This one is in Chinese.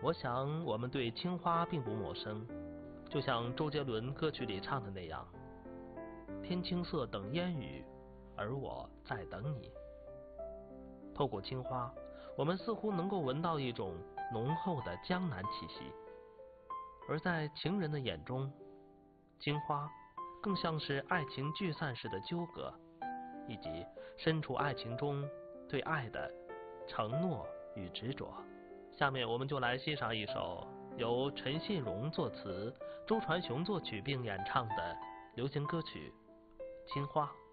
我想我们对青花并不陌生，就像周杰伦歌曲里唱的那样，天青色等烟雨，而我在等你。透过青花，我们似乎能够闻到一种浓厚的江南气息，而在情人的眼中，青花更像是爱情聚散时的纠葛，以及身处爱情中对爱的承诺与执着。下面我们就来欣赏一首由陈信荣作词、周传雄作曲并演唱的流行歌曲《青花》。